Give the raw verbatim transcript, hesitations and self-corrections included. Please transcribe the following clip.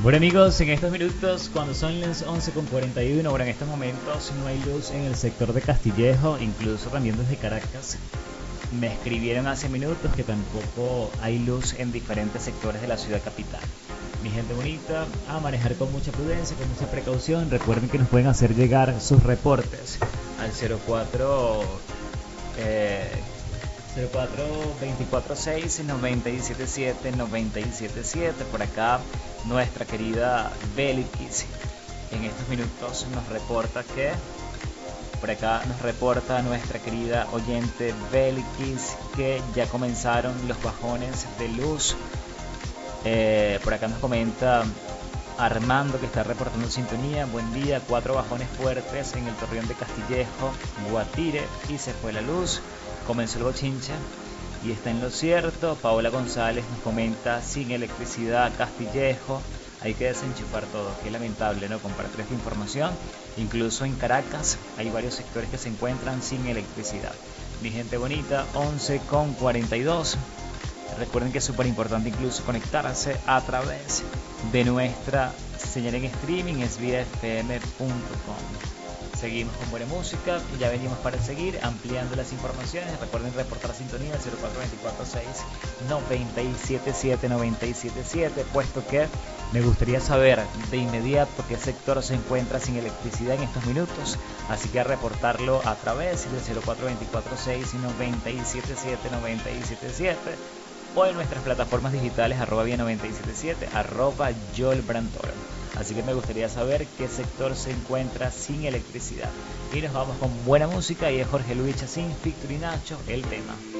Bueno amigos, en estos minutos, cuando son las once con cuarenta y uno, bueno, en estos momentos no hay luz en el sector de Castillejo, incluso también desde Caracas. Me escribieron hace minutos que tampoco hay luz en diferentes sectores de la ciudad capital. Mi gente bonita, a manejar con mucha prudencia, con mucha precaución. Recuerden que nos pueden hacer llegar sus reportes al cero cuatro eh, cero cuatro veinticuatro seis noventa y siete siete noventa y siete siete. Por acá nuestra querida Belikis en estos minutos nos reporta que por acá nos reporta nuestra querida oyente Belikis que ya comenzaron los bajones de luz. Eh, por acá nos comenta Armando, que está reportando sintonía. Buen día, cuatro bajones fuertes en el Torreón de Castillejo, Guatire, y se fue la luz. Comenzó el bochinche y está en lo cierto. Paola González nos comenta: sin electricidad Castillejo, hay que desenchufar todo. Qué lamentable, ¿no?, compartir esta información. Incluso en Caracas hay varios sectores que se encuentran sin electricidad. Mi gente bonita, once con cuarenta y dos. Recuerden que es súper importante incluso conectarse a través de nuestra señal en streaming, es vía f m punto com. Seguimos con buena música y ya venimos para seguir ampliando las informaciones. Recuerden reportar sintonía al cero cuatro veinticuatro seis noventa y siete siete noventa y siete siete, puesto que me gustaría saber de inmediato qué sector se encuentra sin electricidad en estos minutos. Así que a reportarlo a través del cero cuatro veinticuatro seis noventa y siete siete noventa y siete siete o en nuestras plataformas digitales arroba vía noventa y siete siete, arroba Joel Brantoro. Así que me gustaría saber qué sector se encuentra sin electricidad. Y nos vamos con buena música y es Jorge Luis Chacín, Victory Nacho, el tema.